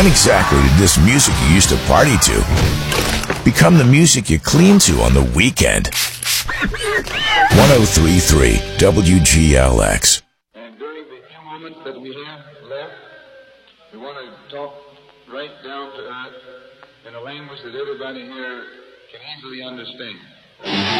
When exactly did this music you used to party to become the music you clean to on the weekend? 103.3 WGLX. And during the few moments that we have left, we want to talk right down to earth in a language that everybody here can easily understand.